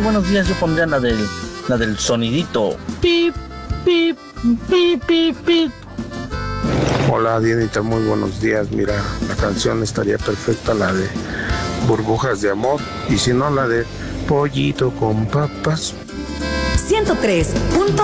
buenos días, yo pondría la del sonidito. Pip, pip, pip, pip, pip. Hola Dianita, muy buenos días. Mira, la canción estaría perfecta, la de Burbujas de Amor, y si no, la de Pollito con papas. 103.